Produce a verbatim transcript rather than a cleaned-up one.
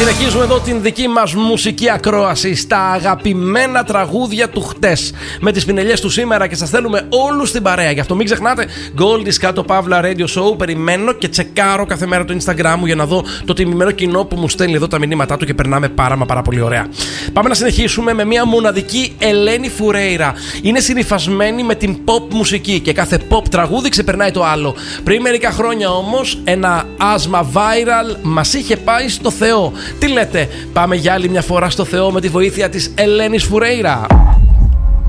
Συνεχίζουμε εδώ την δική μας μουσική ακρόαση στα αγαπημένα τραγούδια του χτες με τις πινελιές του σήμερα και σας θέλουμε όλους στην παρέα. Γι' αυτό μην ξεχνάτε Goldis κάτω Παύλα Radio Show. Περιμένω και τσεκάρω κάθε μέρα το Instagram μου για να δω το τιμημένο κοινό που μου στέλνει εδώ τα μηνύματά του και περνάμε πάρα μα πάρα πολύ ωραία. Πάμε να συνεχίσουμε με μια μοναδική Ελένη Φουρέιρα. Είναι συνυφασμένη με την pop μουσική και κάθε pop τραγούδι ξεπερνάει το άλλο. Πριν μερικά χρόνια όμως ένα άσμα viral μας είχε πάει στο Θεό. Τι λέτε, πάμε για άλλη μια φορά στο Θεό με τη βοήθεια της Ελένης Φουρέιρα.